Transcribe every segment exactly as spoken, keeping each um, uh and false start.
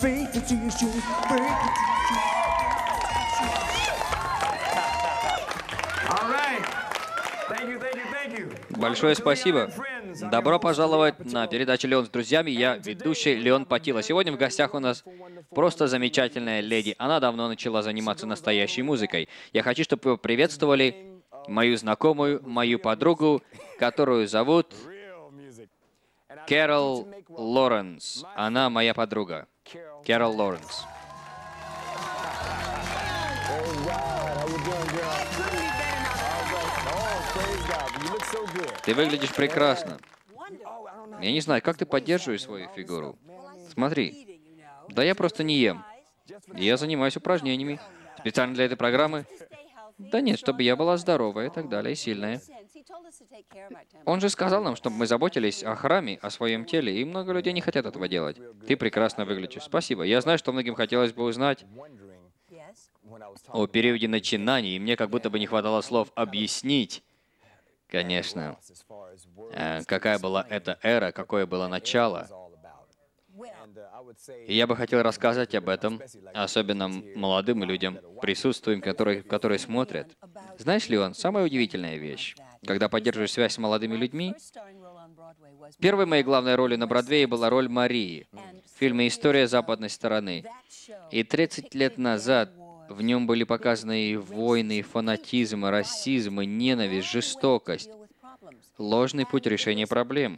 Break into your shoes, break into your shoes. All right. Thank you, thank you, thank you. Большое спасибо. Добро пожаловать на передачу «Леон с друзьями». Я ведущий Леон Патила. Сегодня в гостях у нас просто замечательная леди. Она давно начала заниматься настоящей музыкой. Я хочу, чтобы вы приветствовали мою знакомую, мою подругу, которую зовут Кэрол Лоренс. Она моя подруга. Кэрол Лоренс. Ты выглядишь прекрасно. Я не знаю, как ты поддерживаешь свою фигуру. Смотри. Да я просто не ем. Я занимаюсь упражнениями. Специально для этой программы. Да нет, чтобы я была здоровая и так далее, и сильная. Он же сказал нам, чтобы мы заботились о храме, о своем теле, и много людей не хотят этого делать. Ты прекрасно выглядишь. Спасибо. Я знаю, что многим хотелось бы узнать о периоде начинаний, и мне как будто бы не хватало слов объяснить, конечно, э, какая была эта эра, какое было начало. И я бы хотел рассказать об этом, особенно молодым людям, присутствуем, которые, которые смотрят. Знаешь, Леон, самая удивительная вещь, когда поддерживаешь связь с молодыми людьми, первой моей главной ролью на Бродвее была роль Марии в фильме «История западной стороны». И тридцать лет назад в нем были показаны и войны, и фанатизм, и расизм, и ненависть, жестокость, ложный путь решения проблем.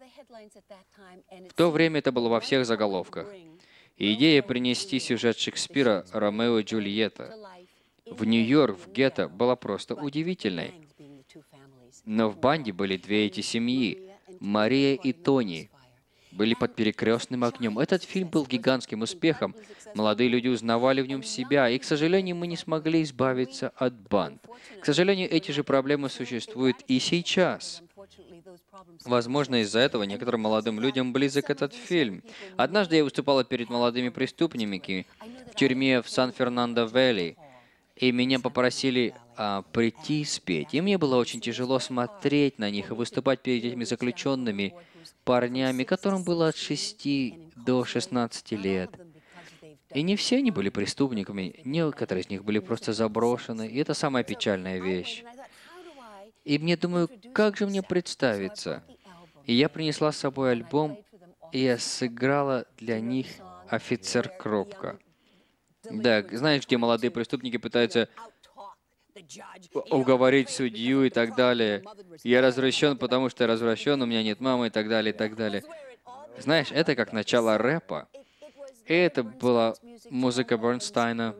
В то время это было во всех заголовках. И идея принести сюжет Шекспира «Ромео и Джульетта» в Нью-Йорк, в гетто, была просто удивительной. Но в банде были две эти семьи — Мария и Тони. Были под перекрестным огнем. Этот фильм был гигантским успехом. Молодые люди узнавали в нем себя, и, к сожалению, мы не смогли избавиться от банд. К сожалению, эти же проблемы существуют и сейчас. Возможно, из-за этого некоторым молодым людям близок этот фильм. Однажды я выступала перед молодыми преступниками в тюрьме в Сан-Фернандо-Вэлли, и меня попросили а, прийти спеть. И мне было очень тяжело смотреть на них и выступать перед этими заключенными парнями, которым было от шести до шестнадцати лет. И не все они были преступниками, некоторые из них были просто заброшены, и это самая печальная вещь. И мне думаю, как же мне представиться? И я принесла с собой альбом, и я сыграла для них «Офицер Кропка». Да, знаешь, где молодые преступники пытаются уговорить судью и так далее. Я развращен, потому что я развращен, у меня нет мамы и так далее, и так далее. Знаешь, это как начало рэпа. И это была музыка Бернстайна,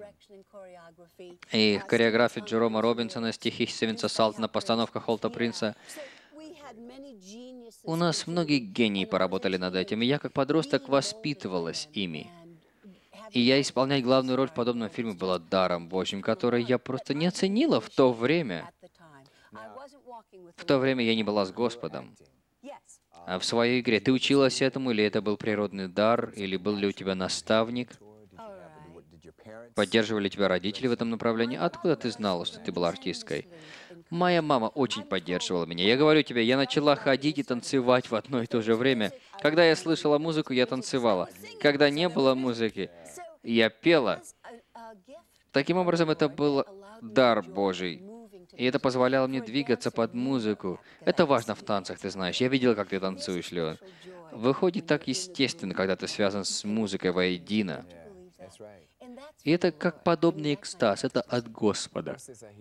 и хореография Джерома Робинсона, стихи Стивенса Салтона, постановка Холта Принца. У нас многие гении поработали над этим, и я как подросток воспитывалась ими. И я исполнять главную роль в подобном фильме была даром Божьим, который я просто не оценила в то время. В то время я не была с Господом. А в своей игре ты училась этому, или это был природный дар, или был ли у тебя наставник? Поддерживали тебя родители в этом направлении? Откуда ты знала, что ты была артисткой? Моя мама очень поддерживала меня. Я говорю тебе, я начала ходить и танцевать в одно и то же время. Когда я слышала музыку, я танцевала. Когда не было музыки, я пела. Таким образом, это был дар Божий. И это позволяло мне двигаться под музыку. Это важно в танцах, ты знаешь. Я видел, как ты танцуешь, Леон. Выходит так естественно, когда ты связан с музыкой воедино. И это как подобный экстаз, это от Господа.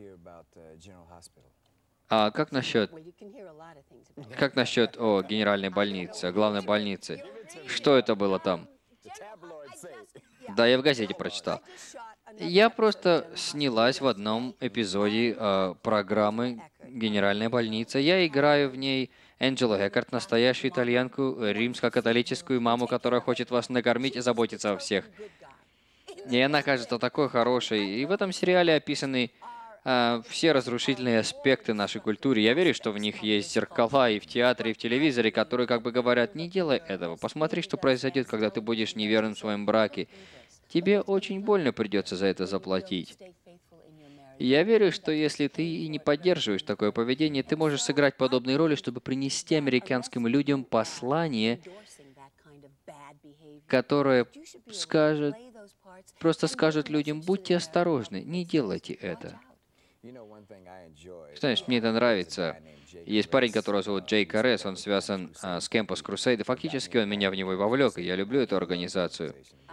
А как насчет, как насчет, о, генеральной больницы, главной больницы? Что это было там? Да, я в газете прочитал. Я просто снялась в одном эпизоде э, программы «Генеральная больница». Я играю в ней Энджелу Эккарт, настоящую итальянку, римско-католическую маму, которая хочет вас накормить и заботиться о всех. И она кажется такой хорошей. И в этом сериале описаны э, все разрушительные аспекты нашей культуры. Я верю, что в них есть зеркала и в театре, и в телевизоре, которые как бы говорят: не делай этого, посмотри, что произойдет, когда ты будешь неверным в своем браке. Тебе очень больно придется за это заплатить. И я верю, что если ты и не поддерживаешь такое поведение, ты можешь сыграть подобные роли, чтобы принести американским людям послание которое скажет, просто скажет людям: будьте осторожны, не делайте это. Знаешь, мне это нравится. Есть парень, которого зовут Джей Карес, он связан а, с Campus Crusade, и фактически он меня в него и вовлек, и я люблю эту организацию.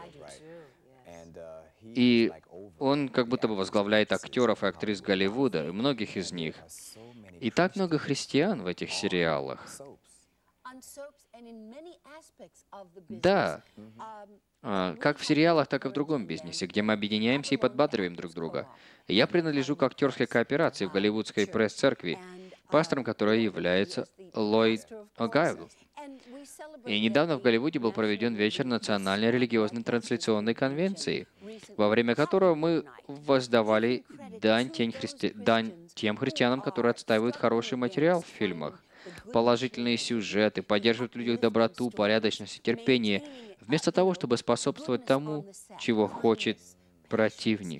И он как будто бы возглавляет актеров и актрис Голливуда, и многих из них. И так много христиан в этих сериалах. Да, а, как в сериалах, так и в другом бизнесе, где мы объединяемся и подбадриваем друг друга. Я принадлежу к актерской кооперации в голливудской пресс-церкви, пастором которой является Ллойд О'Гайвилл. И недавно в Голливуде был проведен вечер Национальной религиозной трансляционной конвенции, во время которого мы воздавали дань, тень христи... дань тем христианам, которые отстаивают хороший материал в фильмах, положительные сюжеты, поддерживают в людях доброту, порядочность и терпение, вместо того, чтобы способствовать тому, чего хочет противник.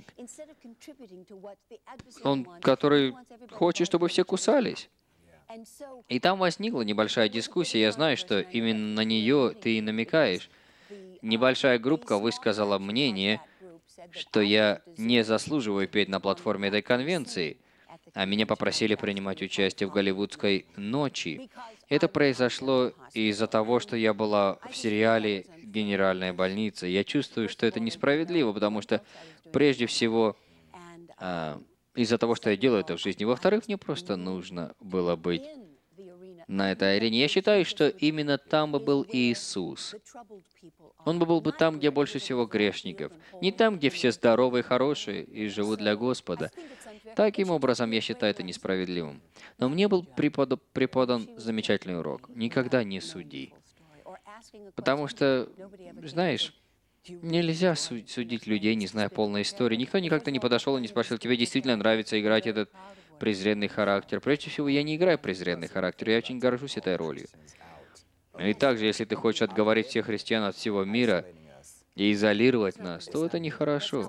Он, который хочет, чтобы все кусались. И там возникла небольшая дискуссия. Я знаю, что именно на нее ты и намекаешь. Небольшая группка высказала мнение, что я не заслуживаю петь на платформе этой конвенции, а меня попросили принимать участие в голливудской ночи. Это произошло из-за того, что я была в сериале «Генеральная больница». Я чувствую, что это несправедливо, потому что, прежде всего, а, из-за того, что я делаю это в жизни. Во-вторых, мне просто нужно было быть на этой арене. Я считаю, что именно там бы был Иисус. Он бы был бы там, где больше всего грешников. Не там, где все здоровые, хорошие и живут для Господа. Таким образом, я считаю это несправедливым. Но мне был препод... преподан замечательный урок. Никогда не суди. Потому что, знаешь, нельзя су- судить людей, не зная полной истории. Никто никогда не подошел и не спросил: тебе действительно нравится играть этот презренный характер? Прежде всего, я не играю презренный характер, я очень горжусь этой ролью. И также, если ты хочешь отговорить всех христиан от всего мира и изолировать нас, то это нехорошо.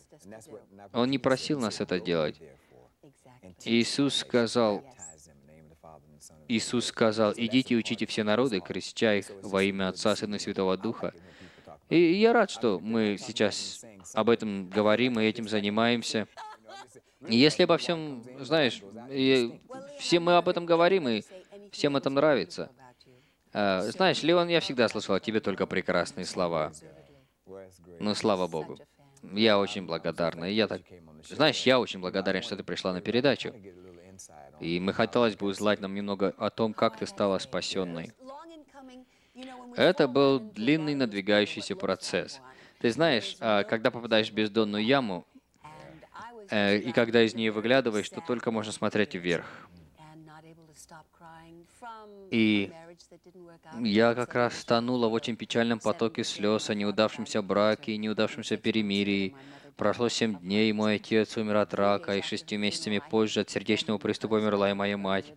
Он не просил нас это делать. Иисус сказал, Иисус сказал: идите и учите все народы, крестя их во имя Отца, Сына и Святого Духа. И я рад, что мы сейчас об этом говорим и этим занимаемся. И если обо всем, знаешь, и все мы об этом говорим, и всем это нравится. А, знаешь, Леон, я всегда слышал о тебе только прекрасные слова. Ну, слава Богу. Я очень благодарна. И я так... Знаешь, я очень благодарен, что ты пришла на передачу. И мы хотелось бы узнать нам немного о том, как ты стала спасенной. Это был длинный надвигающийся процесс. Ты знаешь, а, когда попадаешь в бездонную яму, э, и когда из нее выглядываешь, то только можно смотреть вверх. И я как раз тонула в очень печальном потоке слез о неудавшемся браке и неудавшемся перемирии. Прошло семь дней, и мой отец умер от рака, и шестью месяцами позже от сердечного приступа умерла и моя мать.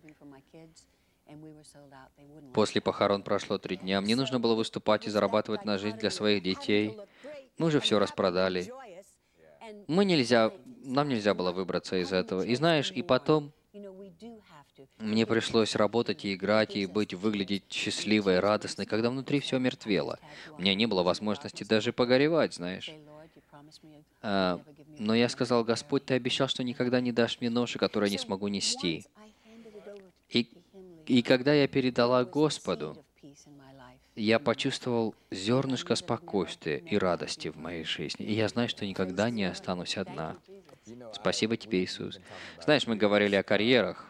После похорон прошло три дня. Мне нужно было выступать и зарабатывать на жизнь для своих детей. Мы уже все распродали. Мы нельзя, нам нельзя было выбраться из этого. И знаешь, и потом мне пришлось работать и играть, и быть, выглядеть счастливой, радостной, когда внутри все мертвело. У меня не было возможности даже погоревать, знаешь. А, но я сказал: Господь, Ты обещал, что никогда не дашь мне ноши, которую я не смогу нести. И, и когда я передала Господу, я почувствовал зернышко спокойствия и радости в моей жизни. И я знаю, что никогда не останусь одна. Спасибо тебе, Иисус. Знаешь, мы говорили о карьерах.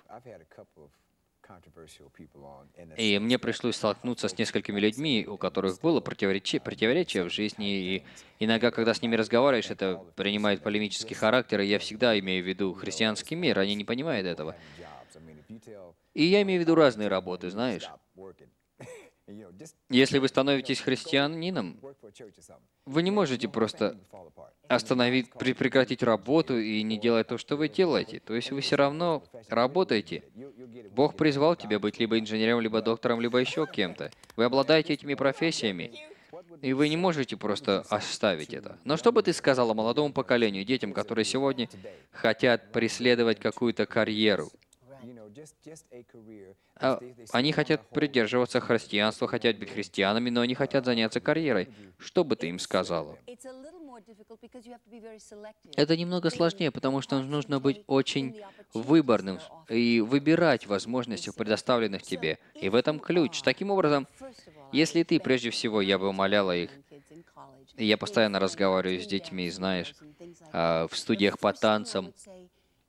И мне пришлось столкнуться с несколькими людьми, у которых было противоречие, противоречие в жизни. И иногда, когда с ними разговариваешь, это принимает полемический характер. И я всегда имею в виду христианский мир, они не понимают этого. И я имею в виду разные работы, знаешь. Если вы становитесь христианином, вы не можете просто остановить, при- прекратить работу и не делать то, что вы делаете. То есть вы все равно работаете. Бог призвал тебя быть либо инженером, либо доктором, либо еще кем-то. Вы обладаете этими профессиями, и вы не можете просто оставить это. Но что бы ты сказала молодому поколению, детям, которые сегодня хотят преследовать какую-то карьеру? А, Они хотят придерживаться христианства, хотят быть христианами, но они хотят заняться карьерой. Что бы ты им сказала? Это немного сложнее, потому что нужно быть очень выборным и выбирать возможности, предоставленных тебе. И в этом ключ. Таким образом, если ты, прежде всего, я бы умоляла их, и я постоянно разговариваю с детьми, знаешь, а, в студиях по танцам,